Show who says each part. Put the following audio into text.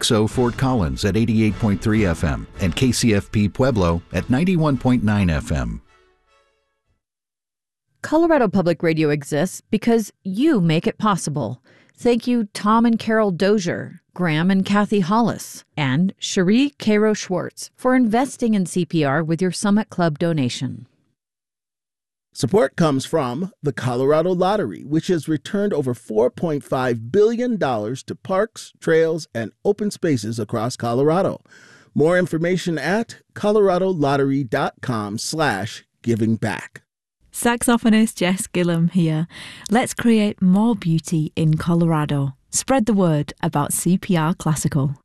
Speaker 1: KXO Fort Collins at 88.3 FM and KCFP Pueblo at 91.9 FM.
Speaker 2: Colorado Public Radio exists because you make it possible. Thank you, Tom and Carol Dozier, Graham and Kathy Hollis, and Cherie Cairo Schwartz for investing in CPR with your Summit Club donation.
Speaker 3: Support comes from the Colorado Lottery, which has returned over $4.5 billion to parks, trails, and open spaces across Colorado. More information at coloradolottery.com/givingback.
Speaker 4: Saxophonist Jess Gillum here. Let's create more beauty in Colorado. Spread the word about CPR Classical.